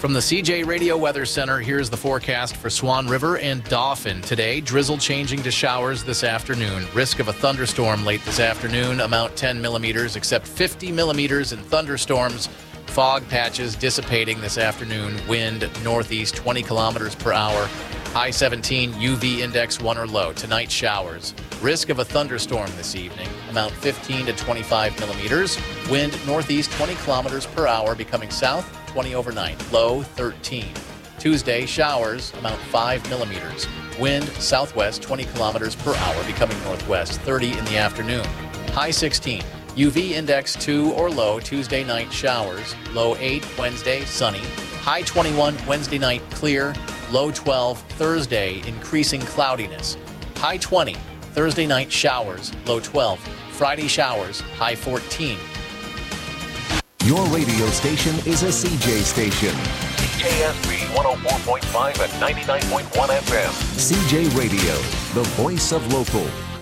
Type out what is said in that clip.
From the CJ Radio Weather Center, here's the forecast for Swan River and Dauphin. Today, drizzle changing to showers this afternoon. Risk of a thunderstorm late this afternoon, amount 10 millimeters, except 50 millimeters in thunderstorms. Fog patches dissipating this afternoon. Wind northeast 20 kilometers per hour. High 17, UV index 1 or low. Tonight, showers. Risk of a thunderstorm this evening, amount 15 to 25 millimeters. Wind northeast 20 kilometers per hour, becoming south 20 overnight. Low 13. Tuesday, showers, amount 5 millimeters. Wind southwest 20 kilometers per hour, becoming northwest 30 in the afternoon. High 16. UV index 2 or low. Tuesday night, showers. Low 8. Wednesday, sunny. High 21. Wednesday night, clear. Low 12. Thursday, increasing cloudiness. High 20. Thursday night, showers. Low 12. Friday, showers. High 14. Your radio station is a CJ station. CJSB 104.5 and 99.1 FM. CJ Radio, the voice of local.